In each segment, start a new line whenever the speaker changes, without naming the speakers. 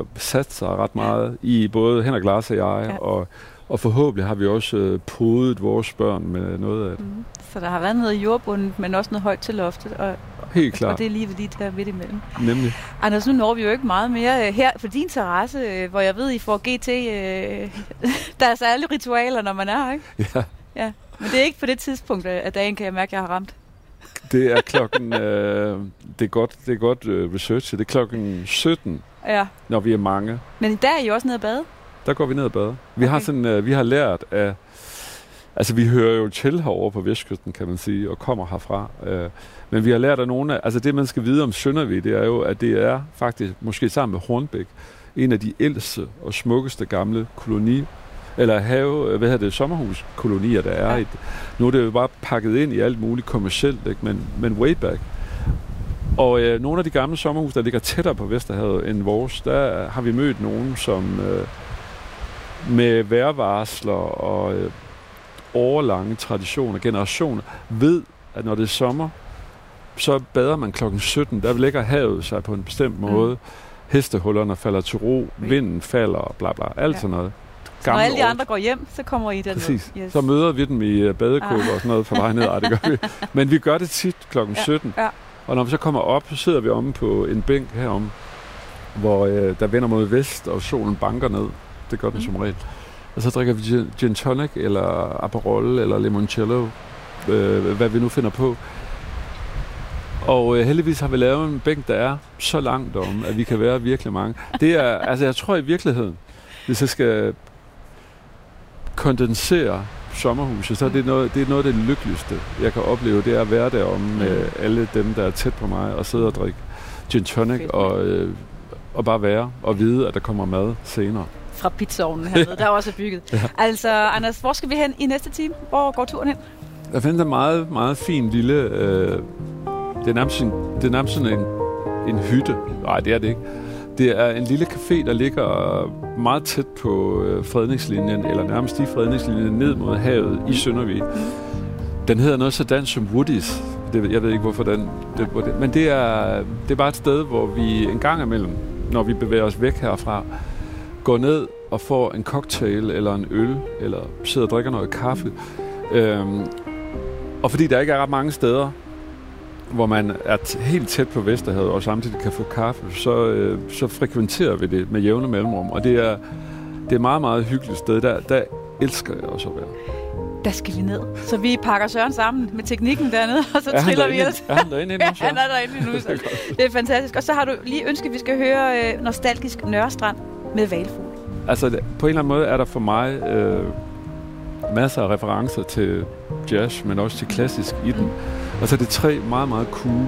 satser ret meget i både Henrik, Lars og jeg, og forhåbentlig har vi også podet vores børn med noget af det.
Så der har været noget jordbundet, men også noget højt til loftet.
Helt klart.
Og det er lige ved de der midt imellem.
Nemlig.
Anders, nu når vi jo ikke meget mere her på din terrasse, hvor jeg ved, I får GT. Der er så alle ritualer, når man er her, ikke? Ja. Men det er ikke på det tidspunkt af dagen, kan jeg mærke, at jeg har ramt.
Det er klokken... det er godt research. Det er klokken 17, når vi er mange.
Men i dag er I også nede at bade?
Der går vi ned og bade. Vi har lært af... Altså, vi hører jo til herovre på Vestkysten, kan man sige, og kommer herfra. Men vi har lært af nogle af... Altså, det man skal vide om Søndervig, det er jo, at det er faktisk, måske sammen med Hornbæk, en af de ældste og smukkeste gamle sommerhuskolonier, der er. Ja. Nu er det jo bare pakket ind i alt muligt kommercielt, ikke? Men way back. Og nogle af de gamle sommerhus, der ligger tættere på Vesterhavet end vores, der har vi mødt nogen, som med vejrvarsler og årelange traditioner, generationer, ved, at når det er sommer, så bader man klokken 17. Der ligger havet sig på en bestemt måde. Hestehullerne falder til ro, vinden falder og bla bla, alt sådan noget.
Så når alle de andre går hjem, så kommer I derned.
Præcis. Yes. Så møder vi dem i badekåber og sådan noget på vej ned. Det gør vi. Men vi gør det tit klokken 17. Ja. Og når vi så kommer op, så sidder vi omme på en bænk herom, hvor der vender mod vest, og solen banker ned. Det gør den som regel. Og så drikker vi gin tonic, eller Aperol, eller limoncello, hvad vi nu finder på. Og heldigvis har vi lavet en bænk, der er så langt om, at vi kan være virkelig mange. Det er, altså jeg tror i virkeligheden, hvis jeg skal kondensere sommerhuset, så er det noget af det lykkeligste, jeg kan opleve, det er at være deromme med alle dem, der er tæt på mig, og sidde og drikke gin tonic, og bare være, og vide, at der kommer mad senere.
Fra pizzaovnen hernede, der er også bygget. Ja. Altså, Anders, hvor skal vi hen i næste time? Hvor går turen hen?
Jeg finder en meget, meget fin lille... det er nærmest sådan en hytte. Nej, det er det ikke. Det er en lille café, der ligger meget tæt på fredningslinjen, eller nærmest i fredningslinjen, ned mod havet i Søndervig. Den hedder noget så dansk som Woody's. Jeg ved ikke, hvorfor men det er bare et sted, hvor vi en gang imellem, når vi bevæger os væk herfra, går ned og får en cocktail eller en øl, eller sidder og drikker noget kaffe. Og fordi der ikke er ret mange steder, hvor man er helt tæt på Vesterhavet og samtidig kan få kaffe, så frekventerer vi det med jævne mellemrum. Og det er et meget, meget hyggeligt sted. Der elsker jeg også at være.
Der skal vi ned. Så vi pakker Søren sammen med teknikken dernede, og så triller vi os.
Er han derinde endnu?
Ja, han er derinde endnu. Det er fantastisk. Og så har du lige ønsket, at vi skal høre nostalgisk Nørrestrand med Hvalfugl. Altså,
på en eller anden måde er der for mig masser af referencer til jazz, men også til klassisk i den. Og så er det 3 meget, meget cool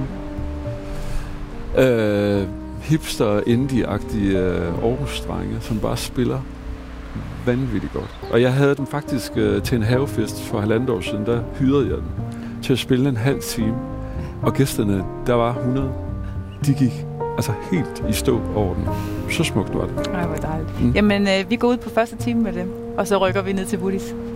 hipster, indie-agtige Aarhus-drenge, som bare spiller vanvittigt godt. Og jeg havde dem faktisk til en havefest for 1,5 år siden, der hyrede jeg dem til at spille en halv time. Og gæsterne, der var 100. De gik altså helt i stå over den. Så smukt var det.
Ej, hvor dejligt. Jamen, vi går ud på første time med dem, og så rykker vi ned til Woody's.